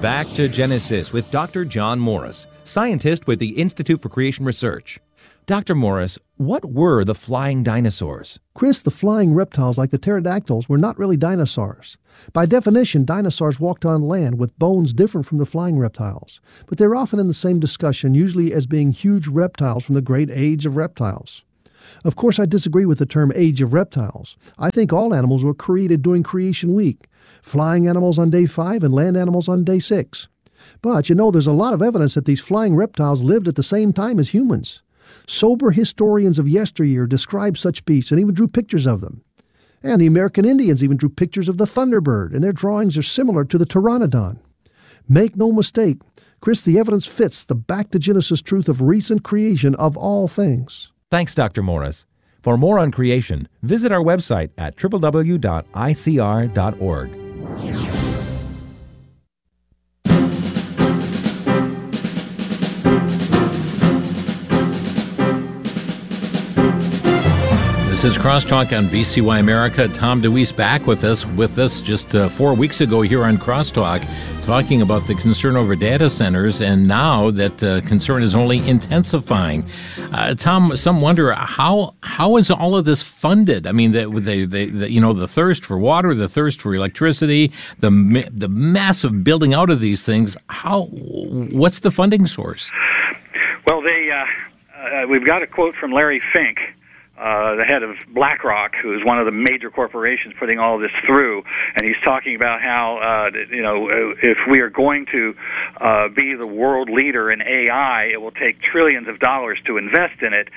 Back to Genesis with Dr. John Morris, scientist with the Institute for Creation Research. Dr. Morris, what were the flying dinosaurs? Chris, the flying reptiles like the pterodactyls were not really dinosaurs. By definition, dinosaurs walked on land with bones different from the flying reptiles, but they're often in the same discussion, usually as being huge reptiles from the great age of reptiles. Of course, I disagree with the term age of reptiles. I think all animals were created during Creation Week, flying animals on day 5 and land animals on day 6. But, there's a lot of evidence that these flying reptiles lived at the same time as humans. Sober historians of yesteryear described such beasts and even drew pictures of them. And the American Indians even drew pictures of the thunderbird, and their drawings are similar to the pteranodon. Make no mistake, Chris, the evidence fits the back to Genesis truth of recent creation of all things. Thanks, Dr. Morris. For more on creation, visit our website at www.icr.org. This is Crosstalk on VCY America. Tom DeWeese back with us just 4 weeks ago here on Crosstalk, talking about the concern over data centers, and now that concern is only intensifying. Tom, some wonder how is all of this funded? I mean, the thirst for water, the thirst for electricity, the massive building out of these things. What's the funding source? Well, we've got a quote from Larry Fink, the head of BlackRock, who is one of the major corporations putting all of this through, and he's talking about how, if we are going to be the world leader in AI, it will take trillions of dollars to invest in it,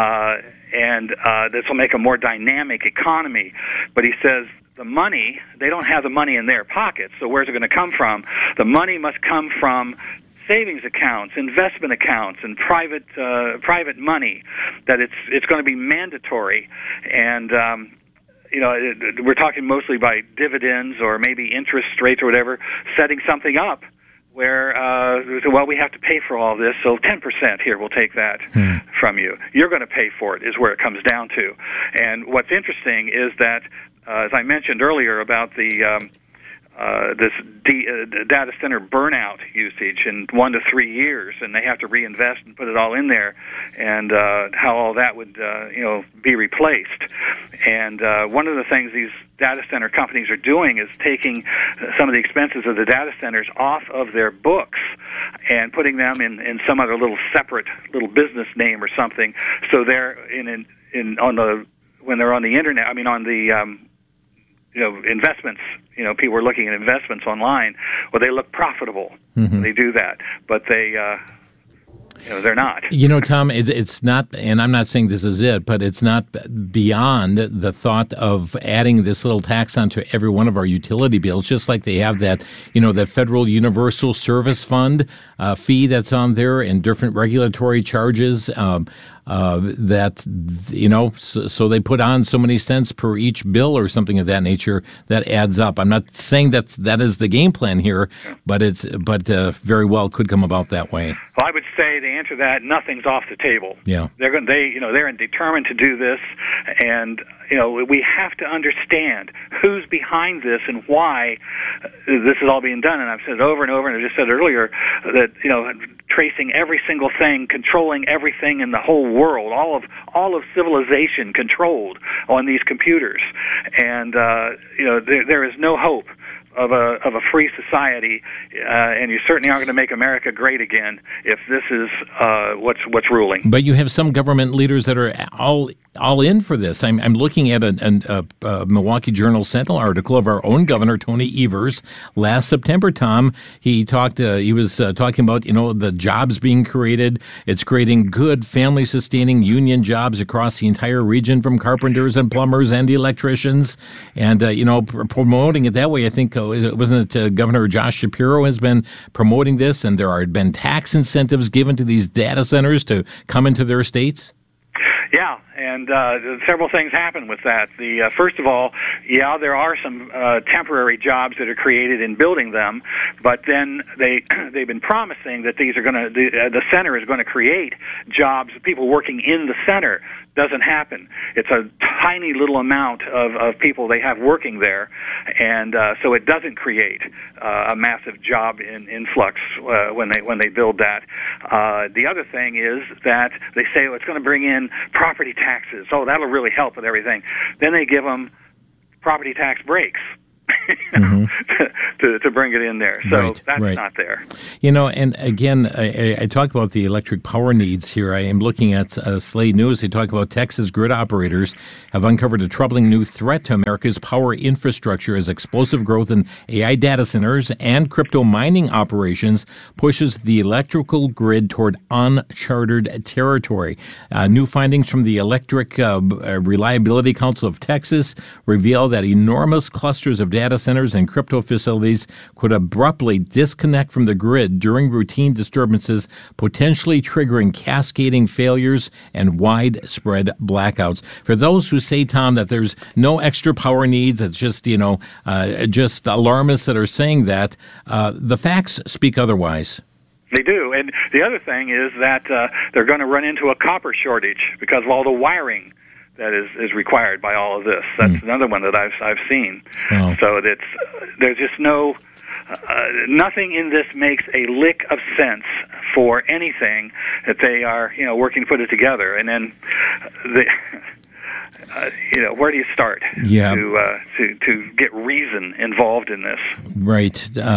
and this will make a more dynamic economy. But he says the money, they don't have the money in their pockets, so where's it going to come from? The money must come from savings accounts, investment accounts, and private money. That it's going to be mandatory, and we're talking mostly by dividends or maybe interest rates or whatever, setting something up where we have to pay for all this, so 10% here, we'll take that from you. You're going to pay for it is where it comes down to. And what's interesting is that, as I mentioned earlier about the this data center burnout usage in 1 to 3 years, and they have to reinvest and put it all in there, and how all that would be replaced. And one of the things these data center companies are doing is taking some of the expenses of the data centers off of their books and putting them in some other little separate little business name or something. So they're when they're on the internet, on the investments, people are looking at investments online, well, they look profitable. Mm-hmm. They do that, but they're not. Tom, it's not, and I'm not saying this is it, but it's not beyond the thought of adding this little tax onto every one of our utility bills, just like they have that, that federal universal service fund fee that's on there and different regulatory charges. So they put on so many cents per each bill or something of that nature that adds up. I'm not saying that is the game plan here, but very well could come about that way. Well, I would say the answer to that, nothing's off the table. Yeah, they're determined to do this, and we have to understand who's behind this and why this is all being done. And I've said it over and over, and I just said earlier that tracing every single thing, controlling everything in the whole world, all of civilization controlled on these computers, and there is no hope of a free society, and you certainly aren't going to make America great again if this is what's ruling. But you have some government leaders that are all in for this. I'm looking at a Milwaukee Journal Sentinel article of our own governor, Tony Evers, last September. Tom, he was talking about the jobs being created. It's creating good family-sustaining union jobs across the entire region, from carpenters and plumbers and electricians, and promoting it that way. I think wasn't it Governor Josh Shapiro has been promoting this, and there have been tax incentives given to these data centers to come into their states? Yeah, and several things happen with that. First of all, there are some temporary jobs that are created in building them, but then they've been promising that these are going to the center is going to create jobs. People working in the center. Doesn't happen. It's a tiny little amount of people they have working there, and so it doesn't create a massive job influx when they build that. The other thing is that they say it's going to bring in property taxes. Oh, that'll really help with everything. Then they give them property tax breaks. to bring it in there. So that's not there. And again, I talk about the electric power needs here. I am looking at Slate News. They talk about Texas grid operators have uncovered a troubling new threat to America's power infrastructure as explosive growth in AI data centers and crypto mining operations pushes the electrical grid toward uncharted territory. New findings from the Electric Reliability Council of Texas reveal that enormous clusters of data centers and crypto facilities could abruptly disconnect from the grid during routine disturbances, potentially triggering cascading failures and widespread blackouts. For those who say, Tom, that there's no extra power needs, it's just, just alarmists that are saying that, the facts speak otherwise. They do. And the other thing is that they're going to run into a copper shortage because of all the wiring that is required by all of this. That's another one that I've seen. Wow. So there's just nothing in this makes a lick of sense for anything that they are working to put it together. And then where do you start to get reason involved in this? Right.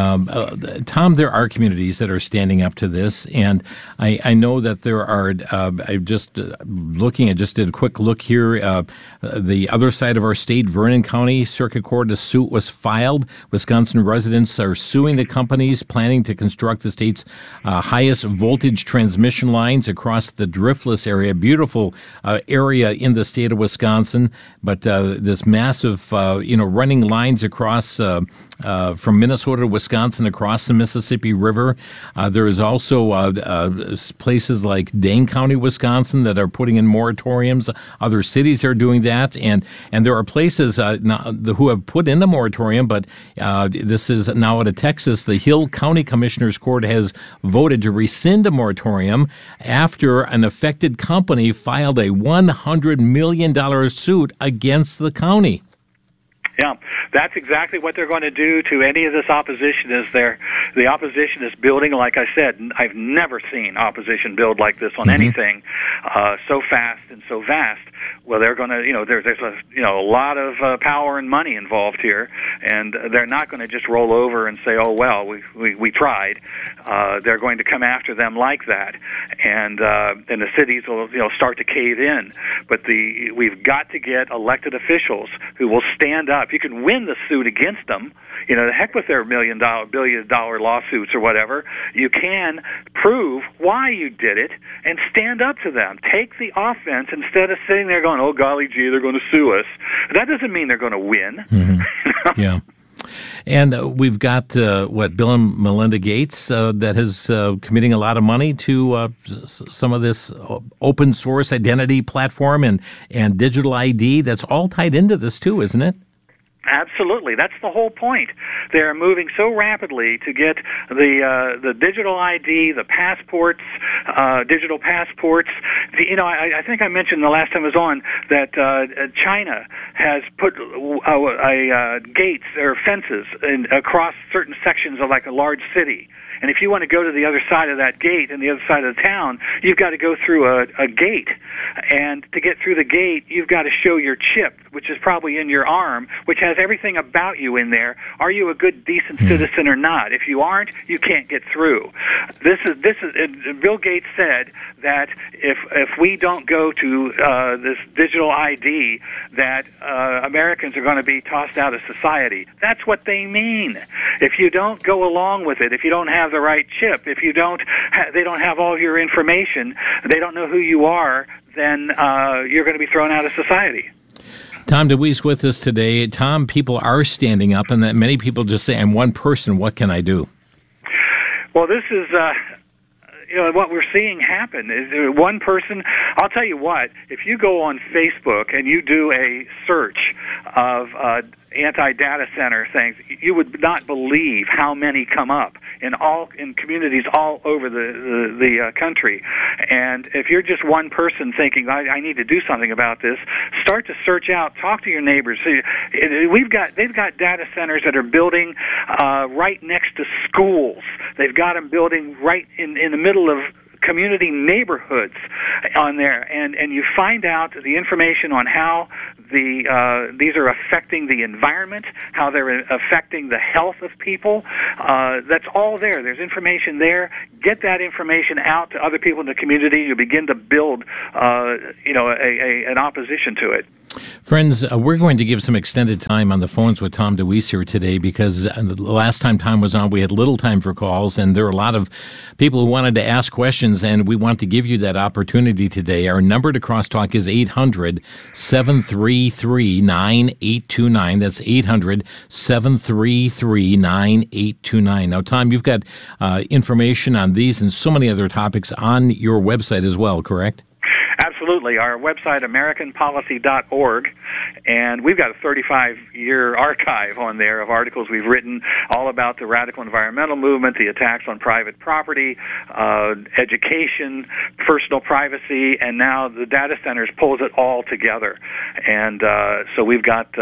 Tom, there are communities that are standing up to this, and I know that there are, I just did a quick look here, the other side of our state, Vernon County Circuit Court, a suit was filed. Wisconsin residents are suing the companies planning to construct the state's highest voltage transmission lines across the Driftless area, beautiful area in the state of Wisconsin. But this massive, running lines across from Minnesota to Wisconsin across the Mississippi River. There is also places like Dane County, Wisconsin, that are putting in moratoriums. Other cities are doing that, and there are places who have put in the moratorium. But this is now out of Texas. The Hill County Commissioners Court has voted to rescind a moratorium after an affected company filed a $100 million suit against the county. Yeah, that's exactly what they're going to do to any of this opposition. The opposition is building, like I said, I've never seen opposition build like this on anything so fast and so vast. Well, they're going to, there's a lot of power and money involved here, and they're not going to just roll over and say, oh, well, we tried. They're going to come after them like that, and the cities will start to cave in. But we've got to get elected officials who will stand up. You can win the suit against them. The heck with their $1 billion lawsuits or whatever. You can prove why you did it and stand up to them. Take the offense instead of sitting there going, oh, golly gee, they're going to sue us. That doesn't mean they're going to win. Mm-hmm. Yeah. And we've got, Bill and Melinda Gates that is committing a lot of money to some of this open source identity platform and digital ID. That's all tied into this too, isn't it? Absolutely. That's the whole point. They're moving so rapidly to get the digital ID, the passports, digital passports. I think I mentioned the last time I was on that China has put gates or fences across certain sections of like a large city. And if you want to go to the other side of that gate and the other side of the town, you've got to go through a gate. And to get through the gate, you've got to show your chip, which is probably in your arm, which has everything about you in there. Are you a good, decent citizen or not? If you aren't, you can't get through. This is Bill Gates said that if we don't go to this digital ID, that Americans are going to be tossed out of society. That's what they mean. If you don't go along with it, if you don't have the right chip, if you don't, they don't have all your information, they don't know who you are, then you're going to be thrown out of society. Tom DeWeese with us today. Tom, people are standing up, and that many people just say, I'm one person, what can I do? Well, this is, what we're seeing happen is one person. I'll tell you what. If you go on Facebook and you do a search of anti-data center things, you would not believe how many come up in communities all over the country. And if you're just one person thinking, I need to do something about this, start to search out, talk to your neighbors. They've got data centers that are building right next to schools. They've got them building right in the middle of community neighborhoods on there, and you find out the information on how these are affecting the environment, how they're affecting the health of people. That's all there. There's information there. Get that information out to other people in the community. You begin to build, an opposition to it. Friends, we're going to give some extended time on the phones with Tom DeWeese here today because the last time Tom was on, we had little time for calls, and there are a lot of people who wanted to ask questions, and we want to give you that opportunity today. Our number to crosstalk is 800-733-9829. That's 800-733-9829. Now, Tom, you've got information on these and so many other topics on your website as well, correct? Absolutely. Our website, AmericanPolicy.org, and we've got a 35-year archive on there of articles we've written all about the radical environmental movement, the attacks on private property, education, personal privacy, and now the data centers pulls it all together. And so we've got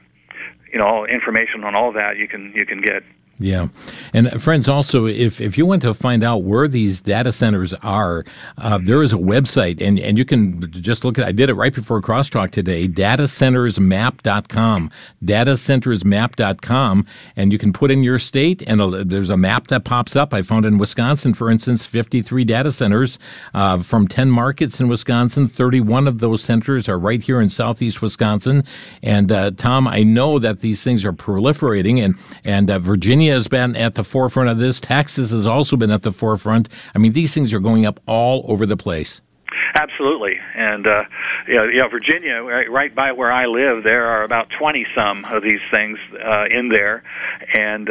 all information on all that you can get. Yeah. And friends, also, if you want to find out where these data centers are, there is a website, and you can just look at, I did it right before Crosstalk today, datacentersmap.com, datacentersmap.com, and you can put in your state, and there's a map that pops up. I found in Wisconsin, for instance, 53 data centers from 10 markets in Wisconsin. 31 of those centers are right here in southeast Wisconsin. And Tom, I know that these things are proliferating, and Virginia has been at the forefront of this. Texas has also been at the forefront. I mean, these things are going up all over the place. Absolutely. And, Virginia, right by where I live, there are about 20-some of these things in there. And,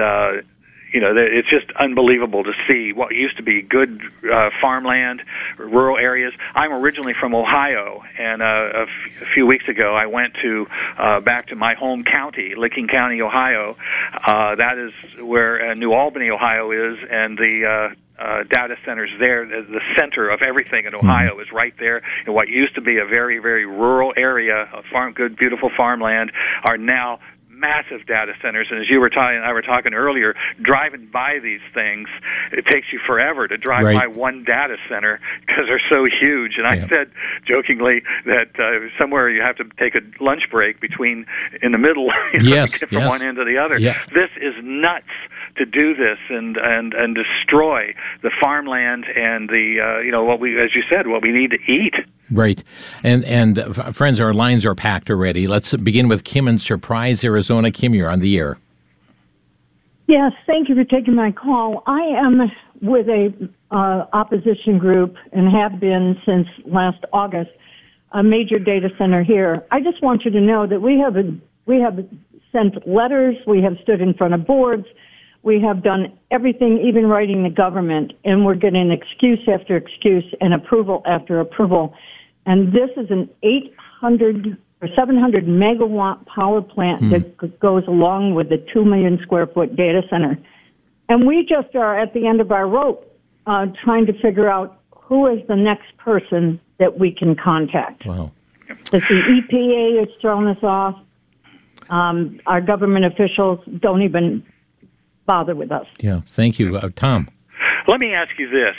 it's just unbelievable to see what used to be good farmland, rural areas. I'm originally from Ohio, and a few weeks ago I went back to my home county, Licking County, Ohio. That is where New Albany, Ohio is, and the data centers there. The center of everything in Ohio is right there in what used to be a very, very rural area of good, beautiful farmland are now massive data centers. And as you were talking, I were talking earlier, driving by these things, it takes you forever to drive by one data center because they're so huge. And I said jokingly that somewhere you have to take a lunch break in the middle, to get from one end to the other. Yeah. This is nuts to do this and destroy the farmland and the what we, as you said, what we need to eat. Right. And friends, our lines are packed already. Let's begin with Kim in Surprise, Arizona. Kim, you're on the air. Yes, thank you for taking my call. I am with a opposition group and have been since last August, a major data center here. I just want you to know that we have sent letters, we have stood in front of boards, we have done everything, even writing the government, and we're getting excuse after excuse and approval after approval. And this is an 800 or 700 megawatt power plant that goes along with the 2 million square foot data center. And we just are at the end of our rope trying to figure out who is the next person that we can contact. Wow. The EPA has thrown us off. Our government officials don't even bother with us. Yeah, thank you. Tom? Let me ask you this.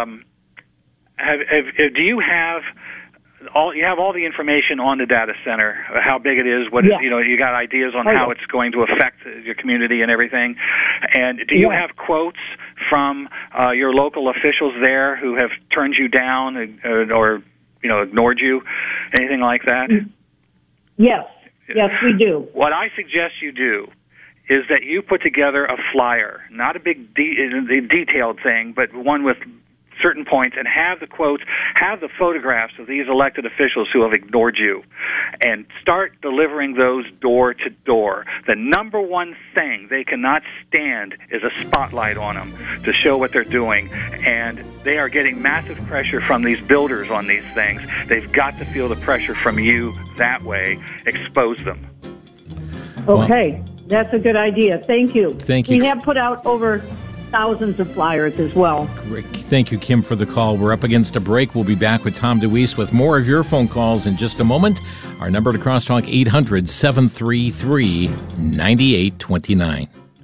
Do you have all the information on the data center, how big it is, what you got ideas on how it's going to affect your community and everything? And do you have quotes from your local officials there who have turned you down or ignored you, anything like that? Yes, we do. What I suggest you do is that you put together a flyer, not a big detailed thing, but one with certain points and have the quotes, have the photographs of these elected officials who have ignored you, and start delivering those door to door. The number one thing they cannot stand is a spotlight on them to show what they're doing, and they are getting massive pressure from these builders on these things. They've got to feel the pressure from you that way. Expose them. Okay, that's a good idea. Thank you. Thank you. We have put out over thousands of flyers as well. Great. Thank you, Kim, for the call. We're up against a break. We'll be back with Tom DeWeese with more of your phone calls in just a moment. Our number to crosstalk, 800-733-9829.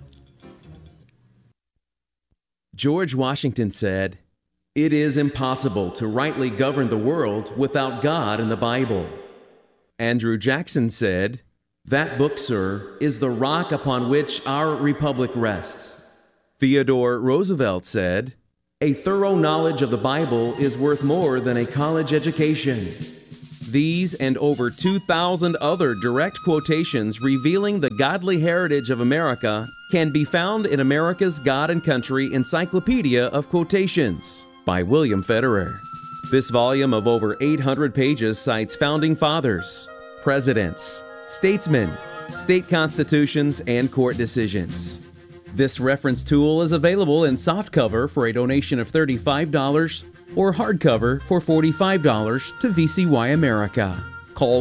George Washington said, "It is impossible to rightly govern the world without God and the Bible." Andrew Jackson said, "That book, sir, is the rock upon which our republic rests." Theodore Roosevelt said, "A thorough knowledge of the Bible is worth more than a college education." These and over 2,000 other direct quotations revealing the godly heritage of America can be found in America's God and Country Encyclopedia of Quotations by William Federer. This volume of over 800 pages cites founding fathers, presidents, statesmen, state constitutions, and court decisions. This reference tool is available in softcover for a donation of $35 or hardcover for $45 to VCY America. Call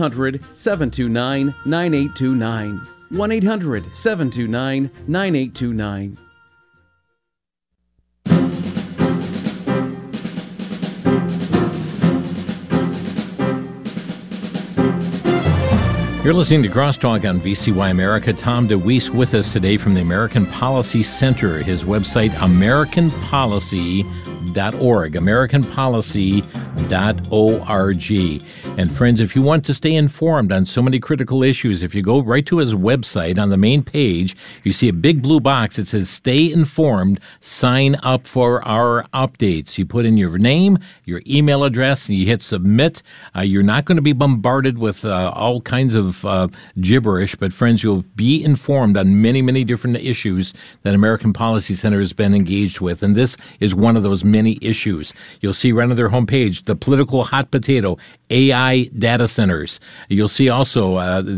1-800-729-9829. 1-800-729-9829. You're listening to Crosstalk on VCY America. Tom DeWeese with us today from the American Policy Center. His website, AmericanPolicy.org. AmericanPolicy.org. And friends, if you want to stay informed on so many critical issues, if you go right to his website on the main page, you see a big blue box that says Stay Informed, sign up for our updates. You put in your name, your email address, and you hit submit. You're not going to be bombarded with all kinds of gibberish, but friends, you'll be informed on many, many different issues that American Policy Center has been engaged with, and this is one of those many issues. You'll see right on their homepage the political hot potato, AI data centers. You'll see also on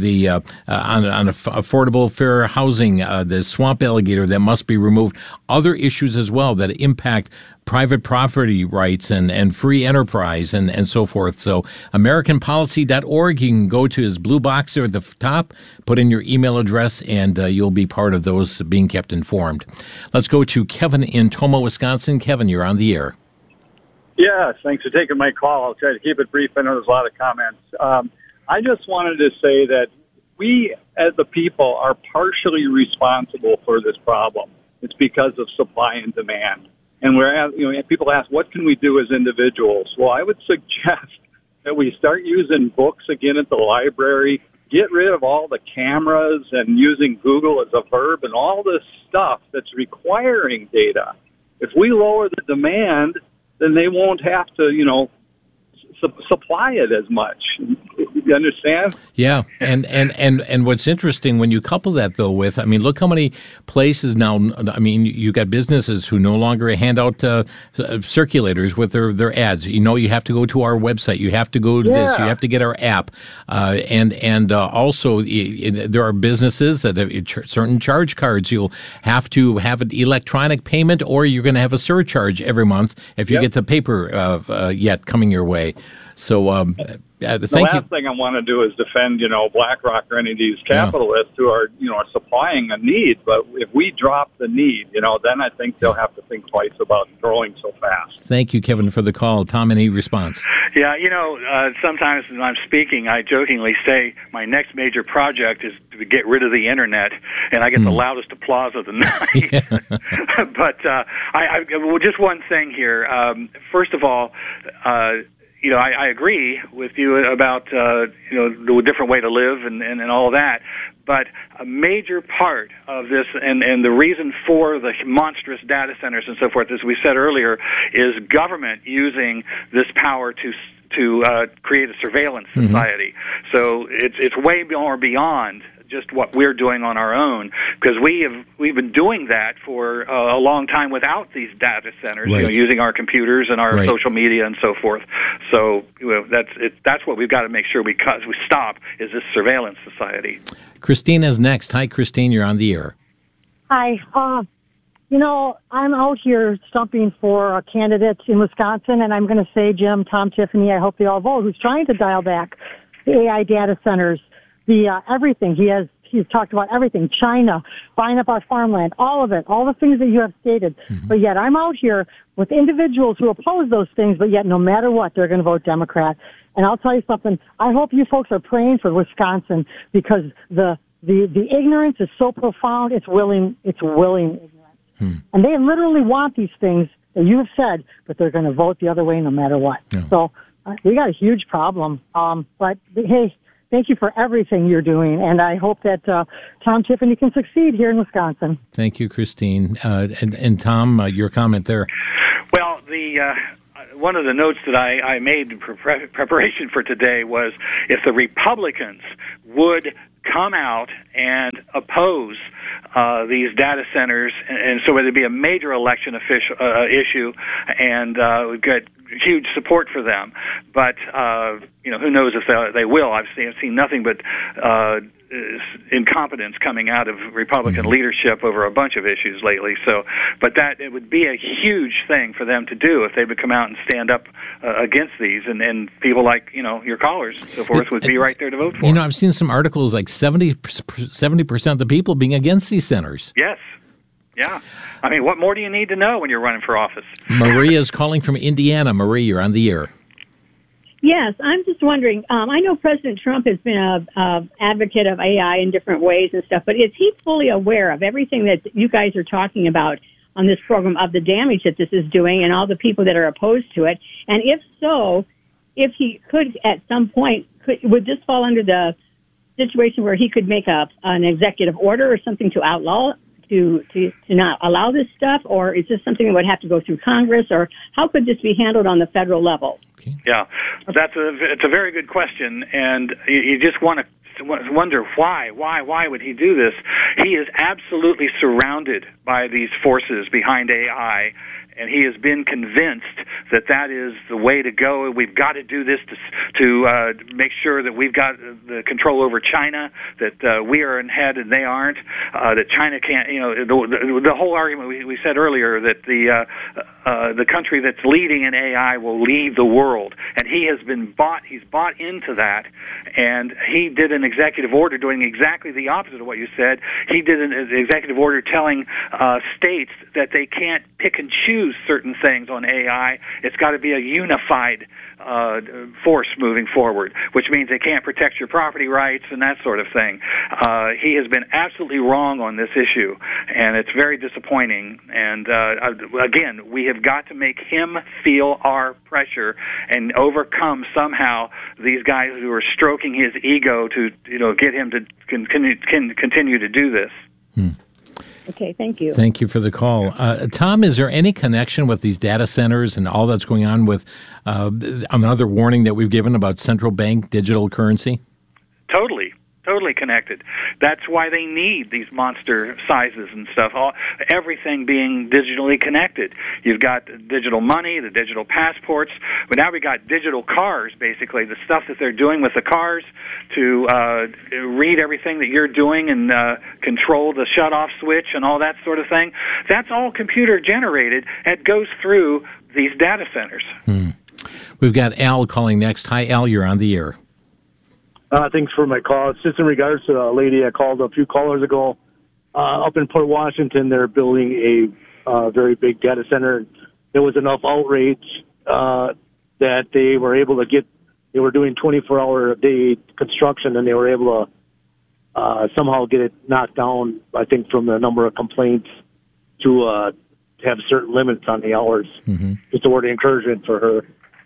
affordable fair housing, the swamp alligator that must be removed, other issues as well that impact private property rights and free enterprise and so forth. So AmericanPolicy.org, you can go to his blue box there at the top, put in your email address, and you'll be part of those being kept informed. Let's go to Kevin in Tomah, Wisconsin. Kevin, you're on the air. Yeah, thanks for taking my call. I'll try to keep it brief. I know there's a lot of comments. I just wanted to say that we, as the people, are partially responsible for this problem. It's because of supply and demand. And people ask, what can we do as individuals? Well, I would suggest that we start using books again at the library, get rid of all the cameras and using Google as a verb and all this stuff that's requiring data. If we lower the demand, then they won't have to, supply it as much. You understand? Yeah, and what's interesting when you couple that though with, look how many places now. You got businesses who no longer hand out circulators with their ads. You have to go to our website. You have to go to this. You have to get our app, and also there are businesses that have certain charge cards. You'll have to have an electronic payment, or you're going to have a surcharge every month if you get the paper yet coming your way. So the last thing I want to do is defend, BlackRock or any of these capitalists who are, are supplying a need. But if we drop the need, then I think they'll have to think twice about growing so fast. Thank you, Kevin, for the call. Tom, any response? Yeah, sometimes when I'm speaking, I jokingly say my next major project is to get rid of the internet, and I get the loudest applause of the night. But just one thing here. First of all, I agree with you about, the different way to live and all of that. But a major part of this and the reason for the monstrous data centers and so forth, as we said earlier, is government using this power to create a surveillance society. So it's way more beyond just what we're doing on our own, because we've been doing that for a long time without these data centers, right. Using our computers and our right. social media and so forth. So that's what we've got to make sure we stop, is this surveillance society. Christine is next. Hi, Christine, you're on the air. Hi. I'm out here stumping for a candidate in Wisconsin, and I'm going to say Jim, Tom, Tiffany, I hope they all vote, who's trying to dial back the AI data centers, everything. He's talked about everything, China, buying up our farmland, all of it, all the things that you have stated. Mm-hmm. But yet I'm out here with individuals who oppose those things, but yet no matter what, they're going to vote Democrat. And I'll tell you something, I hope you folks are praying for Wisconsin, because the ignorance is so profound, it's willing ignorance. And they literally want these things that you have said, but they're going to vote the other way no matter what. Yeah. So we got a huge problem. But hey, thank you for everything you're doing, and I hope that Tom Tiffany can succeed here in Wisconsin. Thank you, Christine. And Tom, your comment there. Well, one of the notes that I made in preparation for today was, if the Republicans would come out and oppose these data centers, and so it'd be a major election issue, and we've got huge support for them. But who knows if they will? I've seen nothing but incompetence coming out of Republican leadership over a bunch of issues lately. So, but it would be a huge thing for them to do if they would come out and stand up against these, and people like your callers and so forth would be right there to vote for. I've seen some articles like 70% of the people being against these centers. Yes. Yeah. I mean, what more do you need to know when you're running for office? Maria is calling from Indiana. Maria, you're on the air. Yes, I'm just wondering, I know President Trump has been an advocate of AI in different ways and stuff, but is he fully aware of everything that you guys are talking about on this program, of the damage that this is doing and all the people that are opposed to it? And if so, if he could at some point, would this fall under the situation where he could make an executive order or something to outlaw, to not allow this stuff, or is this something that would have to go through Congress, or how could this be handled on the federal level? Okay. Yeah, it's a very good question, and you just want to wonder why would he do this? He is absolutely surrounded by these forces behind AI, and he has been convinced that is the way to go. We've got to do this to make sure that we've got the control over China, that we are in head and they aren't, that China can't, the whole argument we said earlier, that the country that's leading in AI will lead the world. And he's bought into that, and he did an executive order doing exactly the opposite of what you said. He did an executive order telling states that they can't pick and choose certain things on AI. It's got to be a unified force moving forward, which means they can't protect your property rights and that sort of thing. He has been absolutely wrong on this issue, and it's very disappointing. And again, we have got to make him feel our pressure and overcome somehow these guys who are stroking his ego to get him to continue to do this. Okay, thank you. Thank you for the call. Tom, is there any connection with these data centers and all that's going on with another warning that we've given about central bank digital currency? Totally connected. That's why they need these monster sizes and stuff, everything being digitally connected. You've got digital money, the digital passports, but now we got digital cars, basically, the stuff that they're doing with the cars to read everything that you're doing and control the shut-off switch and all that sort of thing. That's all computer-generated. It goes through these data centers. We've got Al calling next. Hi, Al, you're on the air. Thanks for my call. It's just in regards to a lady I called a few callers ago. Up in Port Washington, they're building a very big data center. There was enough outrage that they were able to they were doing 24-hour-a-day construction, and they were able to somehow get it knocked down, I think, from the number of complaints to have certain limits on the hours. Mm-hmm. Just a word of encouragement for her.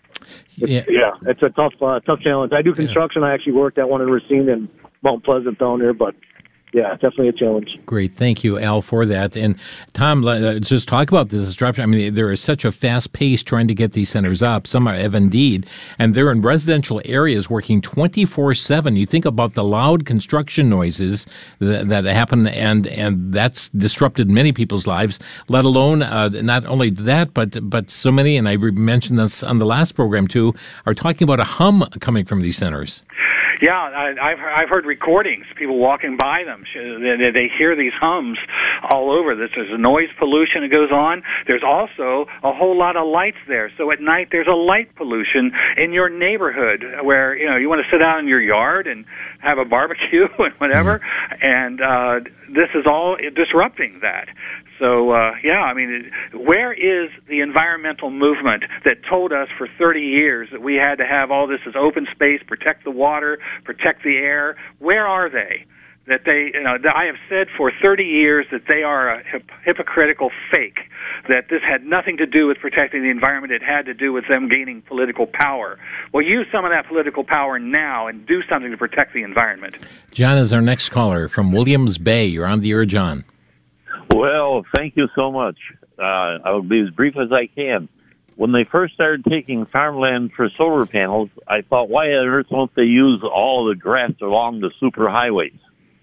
It's a tough challenge. I do construction. I actually worked at one in Racine and Mount Pleasant down there, but yeah, definitely a challenge. Great. Thank you, Al, for that. And Tom, let's just talk about this disruption. I mean, there is such a fast pace trying to get these centers up. Some have indeed, and they're in residential areas working 24/7. You think about the loud construction noises that happen, and that's disrupted many people's lives, let alone not only that, but so many, and I mentioned this on the last program too, are talking about a hum coming from these centers. Yeah, I've heard recordings, people walking by them. They hear these hums all over. There's a noise pollution that goes on. There's also a whole lot of lights there. So at night there's a light pollution in your neighborhood where, you want to sit out in your yard and have a barbecue and whatever. And this is all disrupting that. So, I mean, where is the environmental movement that told us for 30 years that we had to have all this as open space, protect the water, protect the air? Where are they? That I have said for 30 years that they are a hypocritical fake, that this had nothing to do with protecting the environment. It had to do with them gaining political power. Well, use some of that political power now and do something to protect the environment. John is our next caller from Williams Bay. You're on the air, John. Well, thank you so much. I'll be as brief as I can. When they first started taking farmland for solar panels, I thought, why on earth won't they use all the grass along the superhighways?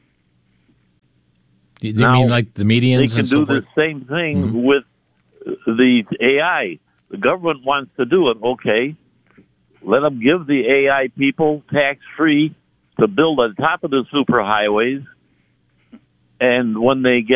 You mean like the medians and so forth? They can do the same thing with the AI. The government wants to do it. Okay, let them give the AI people tax-free to build on top of the superhighways. And when they get